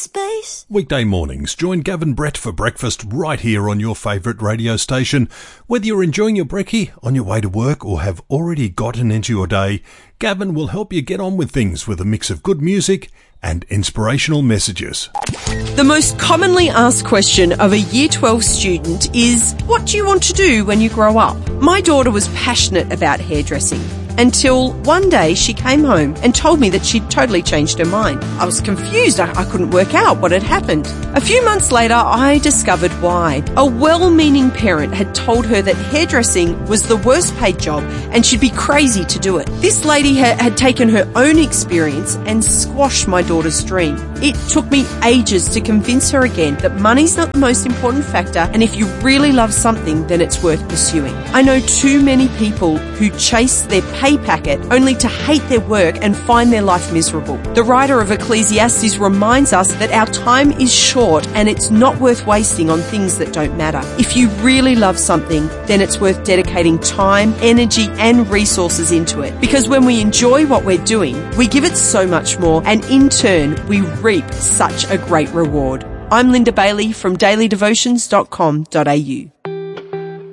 space. Weekday mornings, join Gavin Brett for breakfast right here on your favourite radio station. Whether you're enjoying your brekkie, on your way to work or have already gotten into your day, Gavin will help you get on with things with a mix of good music and inspirational messages. The most commonly asked question of a Year 12 student is, what do you want to do when you grow up? My daughter was passionate about hairdressing until one day she came home and told me that she'd totally changed her mind. I was confused. I couldn't work out what had happened. A few months later, I discovered why. A well-meaning parent had told her that hairdressing was the worst paid job and she'd be crazy to do it. This lady had taken her own experience and squashed my daughter's dream. It took me ages to convince her again that money's not the most important factor, and if you really love something, then it's worth pursuing. I know too many people who chase their pay packet only to hate their work and find their life miserable. The writer of Ecclesiastes reminds us that our time is short and it's not worth wasting on things that don't matter. If you really love something, then it's worth dedicating time, energy and resources into it. Because when we enjoy what we're doing, we give it so much more, and in turn, we reap such a great reward. I'm Linda Bailey from dailydevotions.com.au.